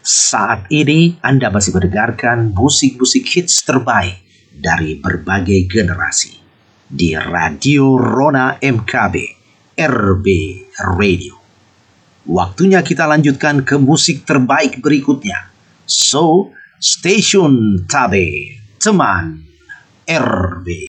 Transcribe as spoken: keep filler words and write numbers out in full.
Saat ini Anda masih mendengarkan musik-musik hits terbaik dari berbagai generasi di Radio Rona M K B, R B Radio. Waktunya kita lanjutkan ke musik terbaik berikutnya. So, Station Tabe, teman R B.